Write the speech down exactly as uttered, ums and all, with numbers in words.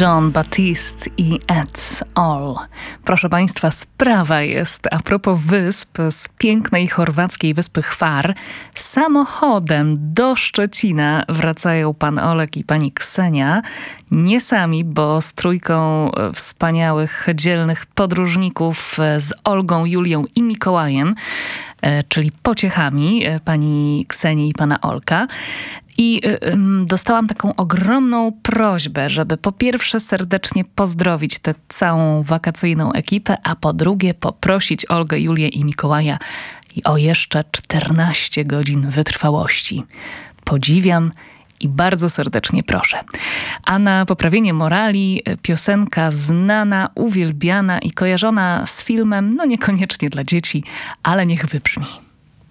Jon Batiste i It's All. Proszę Państwa, sprawa jest a propos wysp z pięknej chorwackiej wyspy Hvar. Samochodem do Szczecina wracają pan Olek i pani Ksenia. Nie sami, bo z trójką wspaniałych, dzielnych podróżników z Olgą, Julią i Mikołajem, czyli pociechami pani Ksenii i pana Olka. I y, dostałam taką ogromną prośbę, żeby po pierwsze serdecznie pozdrowić tę całą wakacyjną ekipę, a po drugie poprosić Olgę, Julię i Mikołaja i o jeszcze czternaście godzin wytrwałości. Podziwiam i bardzo serdecznie proszę. A na poprawienie morali piosenka znana, uwielbiana i kojarzona z filmem, no niekoniecznie dla dzieci, ale niech wybrzmi.